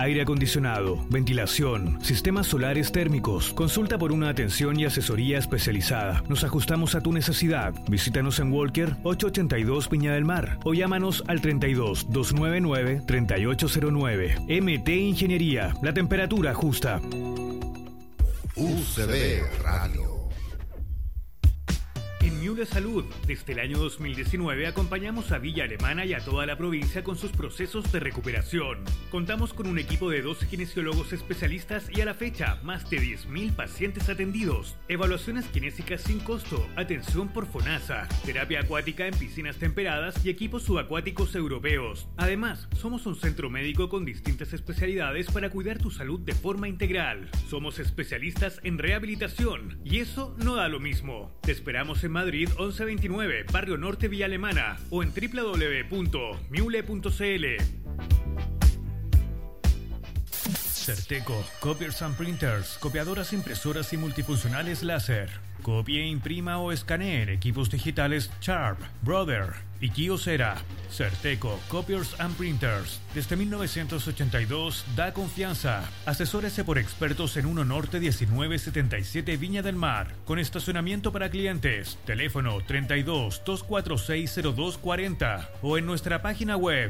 aire acondicionado, ventilación, sistemas solares térmicos. Consulta por una atención y asesoría especializada. Nos ajustamos a tu necesidad. Visítanos en Walker 882 Viña del Mar o llámanos al 32 299 3809. MT Ingeniería, la temperatura justa. UCB Radio. En Miule Salud, desde el año 2019 acompañamos a Villa Alemana y a toda la provincia con sus procesos de recuperación. Contamos con un equipo de 12 kinesiólogos especialistas y a la fecha, más de 10.000 pacientes atendidos. Evaluaciones kinésicas sin costo, atención por FONASA, terapia acuática en piscinas temperadas y equipos subacuáticos europeos. Además, somos un centro médico con distintas especialidades para cuidar tu salud de forma integral. Somos especialistas en rehabilitación y eso no da lo mismo. Te esperamos en Madrid 1129, Barrio Norte, Villa Alemana o en www.miule.cl. Certeco, Copiers and Printers, copiadoras, impresoras y multifuncionales láser. Copie, imprima o escanee equipos digitales Sharp, Brother y Kyocera. Certeco, Copiers and Printers. Desde 1982 da confianza. Asesórese por expertos en 1 Norte 1977 Viña del Mar. Con estacionamiento para clientes. Teléfono 32 246 0240 o en nuestra página web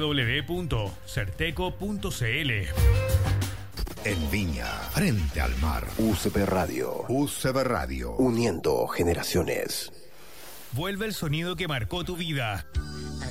www.certeco.cl. En Viña, frente al mar. UCB Radio. UCB Radio. Uniendo generaciones. Vuelve el sonido que marcó tu vida.